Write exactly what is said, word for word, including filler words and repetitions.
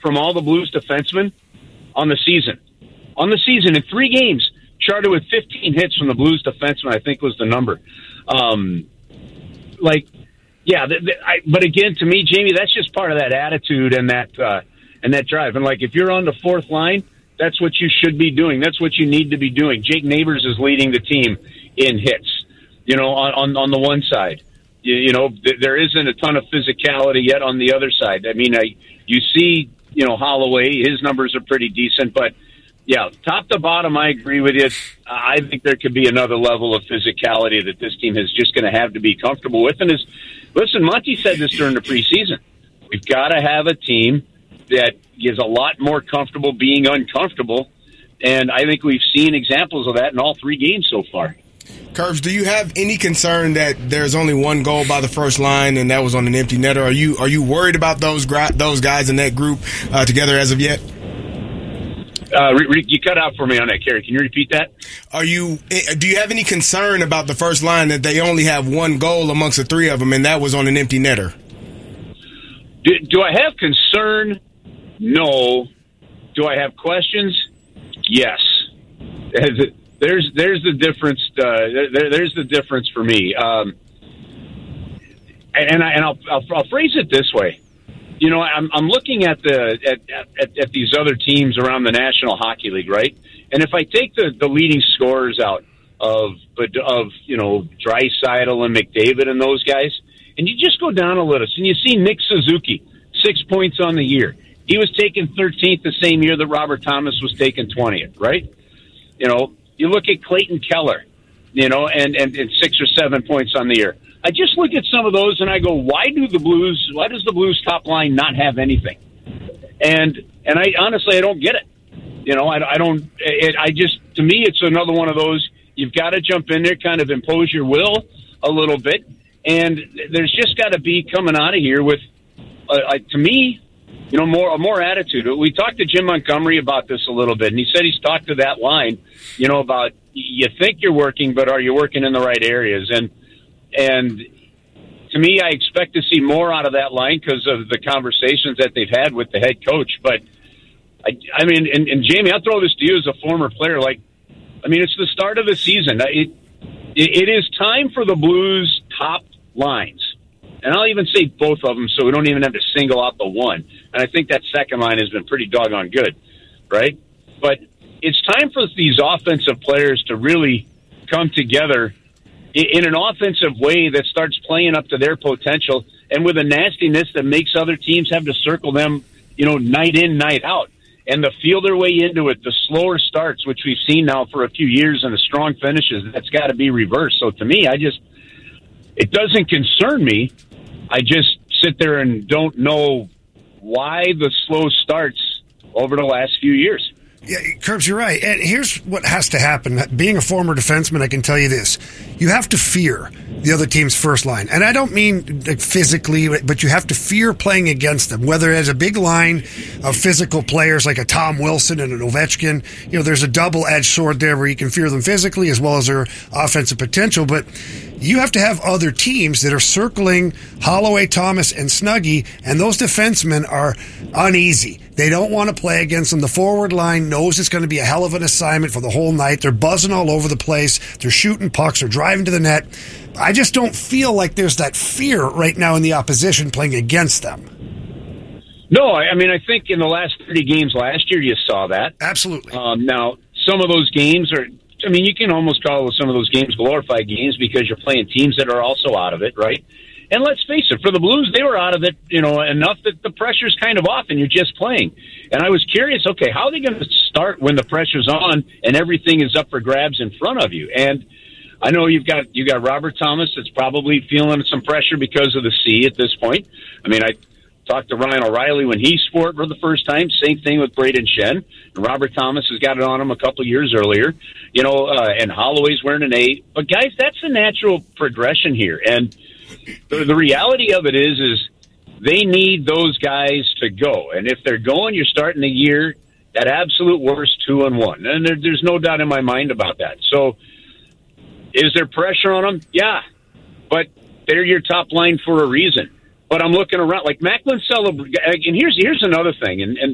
from all the Blues defensemen on the season. On the season, in three games, charted with fifteen hits from the Blues defenseman, I think was the number. Um, like, yeah, th- th- I, but again, to me, Jamie, that's just part of that attitude and that uh, and that drive. And, like, if you're on the fourth line, that's what you should be doing. That's what you need to be doing. Jake Neighbors is leading the team in hits, you know, on, on, on the one side. You, you know, th- there isn't a ton of physicality yet on the other side. I mean, I you see, you know, Holloway, his numbers are pretty decent, but, yeah, top to bottom, I agree with you. I think there could be another level of physicality that this team is just going to have to be comfortable with. And is, listen, Monty said this during the preseason. We've got to have a team that is a lot more comfortable being uncomfortable, and I think we've seen examples of that in all three games so far. Curbs, do you have any concern that there's only one goal by the first line and that was on an empty netter? Are you are you worried about those gra- those guys in that group uh, together as of yet? Uh, re- re- you cut out for me on that, Kerry. Can you repeat that? Are you? Do you have any concern about the first line that they only have one goal amongst the three of them, and that was on an empty netter? Do, do I have concern? No. Do I have questions? Yes. There's there's the difference. Uh, there, there's the difference for me. Um, and I, and I'll, I'll I'll phrase it this way. You know, I'm I'm looking at the at, at, at these other teams around the National Hockey League, right? And if I take the, the leading scorers out of of you know Draisaitl and McDavid and those guys, and you just go down a little, and you see Nick Suzuki, six points on the year. He was taken thirteenth the same year that Robert Thomas was taken twentieth, right? You know, you look at Clayton Keller, you know, and, and, and six or seven points on the year. I just look at some of those and I go, why do the Blues, why does the Blues top line not have anything? And and I honestly, I don't get it. You know, I, I don't, it, I just, to me, it's another one of those, you've got to jump in there, kind of impose your will a little bit. And there's just got to be coming out of here with, uh, uh, to me, you know, more more attitude. We talked to Jim Montgomery about this a little bit, and he said he's talked to that line, you know, about you think you're working, but are you working in the right areas? And and to me, I expect to see more out of that line because of the conversations that they've had with the head coach. But, I, I mean, and, and Jamie, I'll throw this to you as a former player. Like, I mean, it's the start of the season. It, it, it is time for the Blues' top lines. And I'll even say both of them so we don't even have to single out the one. And I think that second line has been pretty doggone good, right? But it's time for these offensive players to really come together in an offensive way that starts playing up to their potential and with a nastiness that makes other teams have to circle them, you know, night in, night out. And to feel their way into it, the slower starts, which we've seen now for a few years, and the strong finishes, that's got to be reversed. So to me, I just, it doesn't concern me. I just sit there and don't know why the slow starts over the last few years. Yeah, Curbs, you're right. And here's what has to happen. Being a former defenseman, I can tell you this. You have to fear the other team's first line. And I don't mean like physically, but you have to fear playing against them, whether it's a big line of physical players like a Tom Wilson and an Ovechkin. You know, there's a double-edged sword there where you can fear them physically as well as their offensive potential. But you have to have other teams that are circling Holloway, Thomas, and Snuggie, and those defensemen are uneasy. They don't want to play against them. The forward line knows it's going to be a hell of an assignment for the whole night. They're buzzing all over the place. They're shooting pucks. They're driving to the net. I just don't feel like there's that fear right now in the opposition playing against them. No, I mean, I think in the last thirty games last year, you saw that. Absolutely. Um, now, some of those games are, I mean, you can almost call some of those games glorified games because you're playing teams that are also out of it, right? And let's face it, for the Blues, they were out of it, you know, enough that the pressure's kind of off and you're just playing. And I was curious, okay, how are they going to start when the pressure's on and everything is up for grabs in front of you? And I know you've got you got Robert Thomas that's probably feeling some pressure because of the C at this point. I mean, I talked to Ryan O'Reilly when he scored for the first time. Same thing with Braden Shen. And Robert Thomas has got it on him a couple years earlier. You know, uh, and Holloway's wearing an eight. But, guys, that's a natural progression here. And the, the reality of it is, is they need those guys to go. And if they're going, you're starting the year at absolute worst two and one. And there, there's no doubt in my mind about that. So is there pressure on them? Yeah. But they're your top line for a reason. But I'm looking around like Macklin celebrate, and here's here's another thing, and, and